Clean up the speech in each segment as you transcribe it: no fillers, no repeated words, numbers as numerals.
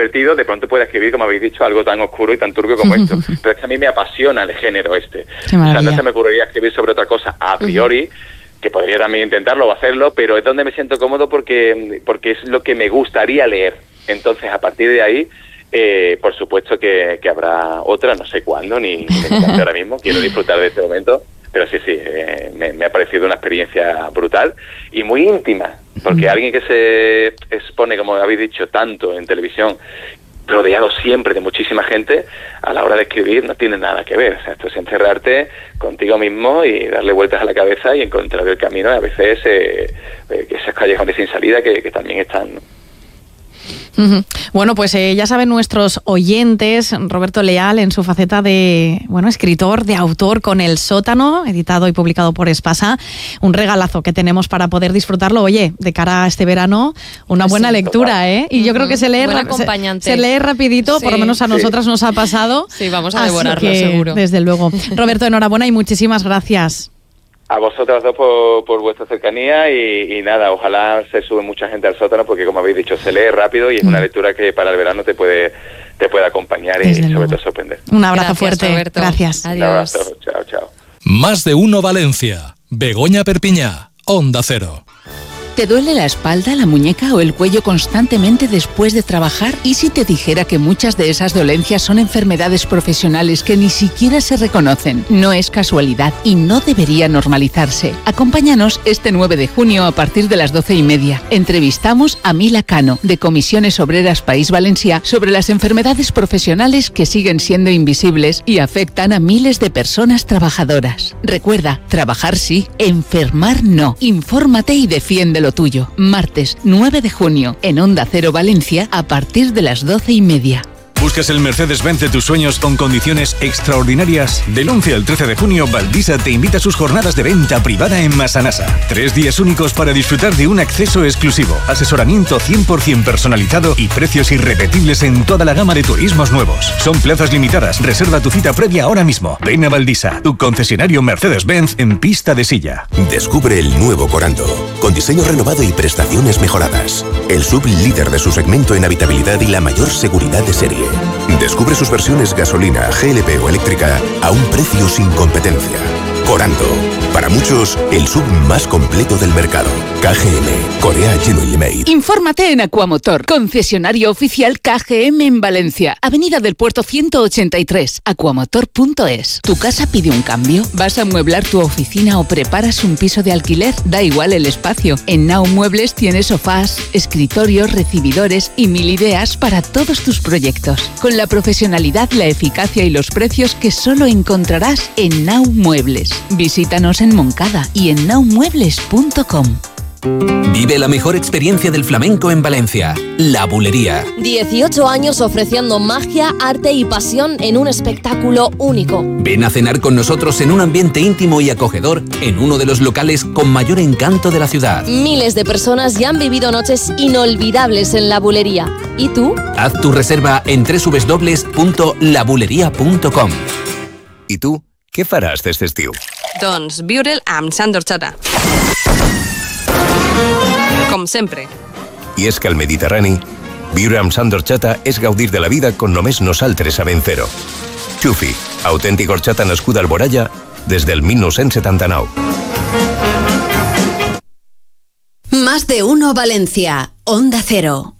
divertido, de pronto pueda escribir, como habéis dicho, algo tan oscuro y tan turbio como esto. Pero es que a mí me apasiona el género este. O sea, no se me ocurriría escribir sobre otra cosa a priori, que podría también intentarlo o hacerlo, pero es donde me siento cómodo porque es lo que me gustaría leer. Entonces, a partir de ahí, por supuesto que habrá otra, no sé cuándo, ni ahora mismo, quiero disfrutar de este momento, pero sí, me ha parecido una experiencia brutal y muy íntima, porque alguien que se expone, como habéis dicho, tanto en televisión, rodeado siempre de muchísima gente, a la hora de escribir no tiene nada que ver. O sea, esto es encerrarte contigo mismo y darle vueltas a la cabeza y encontrar el camino, a veces esas callejones sin salida que también están, ¿no? Bueno, pues ya saben nuestros oyentes, Roberto Leal en su faceta de escritor, de autor con El Sótano, editado y publicado por Espasa, un regalazo que tenemos para poder disfrutarlo, oye, de cara a este verano, una buena lectura, ¿eh? Y yo creo que se lee rapidito, por lo menos a nosotras nos ha pasado. Sí, vamos a devorarlo, seguro. Desde luego. Roberto, enhorabuena y muchísimas gracias. A vosotras dos por vuestra cercanía y nada, ojalá se sube mucha gente al Sótano porque, como habéis dicho, se lee rápido y es una lectura que para el verano te puede acompañar y sobre todo sorprender. Un abrazo fuerte, Roberto. Gracias. Adiós. Un abrazo, chao. Más de uno Valencia. Begoña Perpiñá, Onda Cero. ¿Te duele la espalda, la muñeca o el cuello constantemente después de trabajar? ¿Y si te dijera que muchas de esas dolencias son enfermedades profesionales que ni siquiera se reconocen? No es casualidad y no debería normalizarse. Acompáñanos este 9 de junio a partir de las 12:30. Entrevistamos a Mila Cano, de Comisiones Obreras País Valencià, sobre las enfermedades profesionales que siguen siendo invisibles y afectan a miles de personas trabajadoras. Recuerda, trabajar sí, enfermar no. Infórmate y defiende lo tuyo. Martes 9 de junio en Onda Cero Valencia a partir de las 12:30. ¿Buscas el Mercedes-Benz de tus sueños con condiciones extraordinarias? Del 11 al 13 de junio, Valdisa te invita a sus jornadas de venta privada en Massanassa. 3 días únicos para disfrutar de un acceso exclusivo, asesoramiento 100% personalizado y precios irrepetibles en toda la gama de turismos nuevos. Son plazas limitadas. Reserva tu cita previa ahora mismo. Ven a Valdisa, tu concesionario Mercedes-Benz en pista de silla. Descubre el nuevo Corando, con diseño renovado y prestaciones mejoradas. El sub líder de su segmento en habitabilidad y la mayor seguridad de serie. Descubre sus versiones gasolina, GLP o eléctrica a un precio sin competencia. Corando, para muchos, el sub más completo del mercado. KGM, Korea Genuine Made. Infórmate en Aquamotor, concesionario oficial KGM en Valencia, Avenida del Puerto 183, aquamotor.es. ¿Tu casa pide un cambio? ¿Vas a amueblar tu oficina o preparas un piso de alquiler? Da igual el espacio. En Now Muebles tienes sofás, escritorios, recibidores y 1000 ideas para todos tus proyectos. Con la profesionalidad, la eficacia y los precios que solo encontrarás en Now Muebles. Visítanos en Moncada y en nowmuebles.com. Vive la mejor experiencia del flamenco en Valencia, La Bulería. 18 años ofreciendo magia, arte y pasión en un espectáculo único. Ven a cenar con nosotros en un ambiente íntimo y acogedor en uno de los locales con mayor encanto de la ciudad. Miles de personas ya han vivido noches inolvidables en La Bulería. ¿Y tú? Haz tu reserva en www.labuleria.com. ¿Y tú? Què faràs d'este estiu? Doncs viure'l amb Sandor Chata. Com sempre. I és que al Mediterrani, viure amb Sandor Chata és gaudir de la vida con només nosaltres sabem fer-ho. Xufi, autèntic horchata nascuda al Boralla des del 1979. Más de uno Valencia, Onda Cero.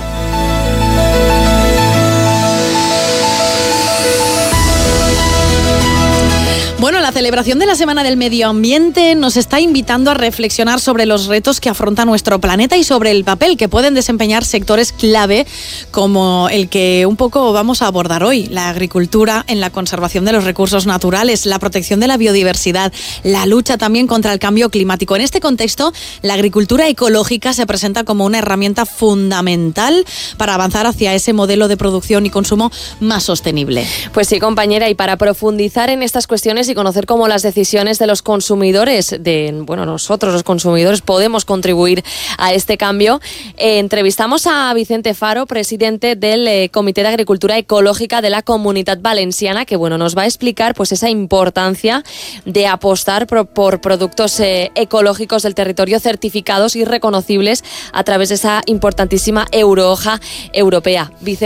Bueno, la celebración de la Semana del Medio Ambiente nos está invitando a reflexionar sobre los retos que afronta nuestro planeta y sobre el papel que pueden desempeñar sectores clave como el que un poco vamos a abordar hoy, la agricultura en la conservación de los recursos naturales, la protección de la biodiversidad, la lucha también contra el cambio climático. En este contexto, la agricultura ecológica se presenta como una herramienta fundamental para avanzar hacia ese modelo de producción y consumo más sostenible. Pues sí, compañera, y para profundizar en estas cuestiones y conocer cómo las decisiones de los consumidores, nosotros los consumidores podemos contribuir a este cambio, entrevistamos a Vicente Faro, presidente del Comité de Agricultura Ecológica de la Comunitat Valenciana, que nos va a explicar pues esa importancia de apostar por productos ecológicos del territorio certificados y reconocibles a través de esa importantísima eurohoja europea. Vicente,